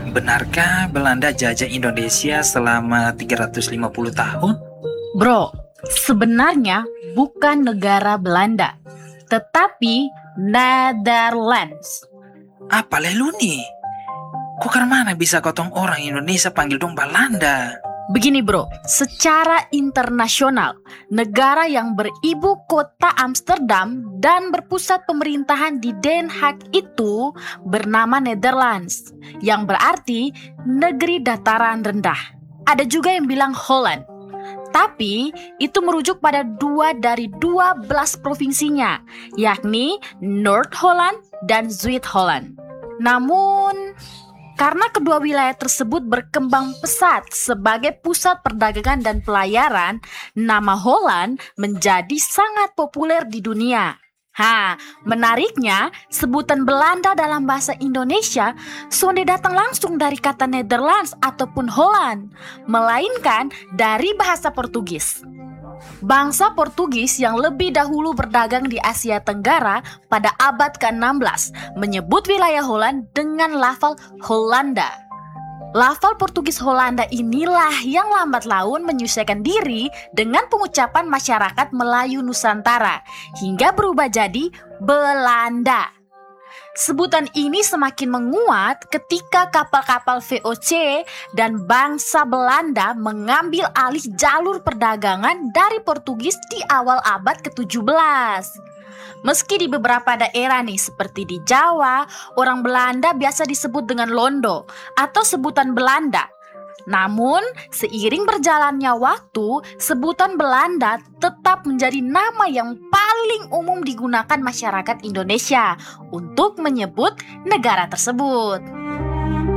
Benarkah Belanda jajah Indonesia selama 350 tahun? Bro, sebenarnya bukan negara Belanda, tetapi Netherlands. Apa lu nih? Kok mana bisa kotong orang Indonesia panggil dong Belanda? Begini bro, secara internasional, negara yang beribu kota Amsterdam dan berpusat pemerintahan di Den Haag itu bernama Netherlands, yang berarti negeri dataran rendah. Ada juga yang bilang Holland, tapi itu merujuk pada 2 dari 12 provinsinya, yakni Noord Holland dan Zuid Holland. Namun, karena kedua wilayah tersebut berkembang pesat sebagai pusat perdagangan dan pelayaran, nama Holland menjadi sangat populer di dunia. Menariknya, sebutan Belanda dalam bahasa Indonesia sonde datang langsung dari kata Netherlands ataupun Holland, melainkan dari bahasa Portugis. Bangsa Portugis yang lebih dahulu berdagang di Asia Tenggara pada abad ke-16 menyebut wilayah Holland dengan lafal Hollanda. Lafal Portugis Hollanda inilah yang lambat laun menyesuaikan diri dengan pengucapan masyarakat Melayu Nusantara hingga berubah jadi Belanda. Sebutan ini semakin menguat ketika kapal-kapal VOC dan bangsa Belanda mengambil alih jalur perdagangan dari Portugis di awal abad ke-17. Meski di beberapa daerah nih seperti di Jawa, orang Belanda biasa disebut dengan Londo atau sebutan Belanda. Namun, seiring berjalannya waktu, sebutan Belanda tetap menjadi nama yang paling umum digunakan masyarakat Indonesia untuk menyebut negara tersebut.